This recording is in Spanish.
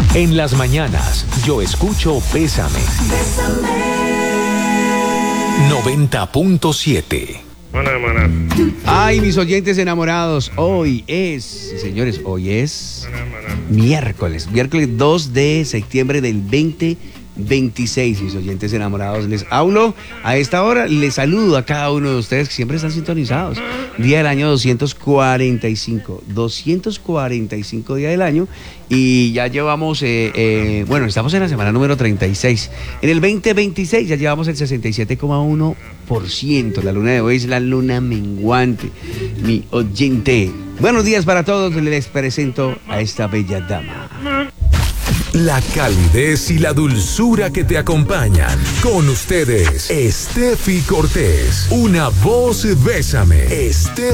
En las mañanas, yo escucho Bésame. 90.7. Ay, mis oyentes enamorados, hoy es, señores, hoy es miércoles 2 de septiembre del 2026, mis oyentes enamorados. Les hablo a esta hora, les saludo a cada uno de ustedes que siempre están sintonizados. Día del año 245 día del año, y ya llevamos, bueno, estamos en la semana número 36. En el 2026 ya llevamos el 67,1%. La luna de hoy es la luna menguante, mi oyente. Buenos días para todos, les presento a esta bella dama. La calidez y la dulzura que te acompañan. Con ustedes, Steffi Cortés. Una voz Bésame.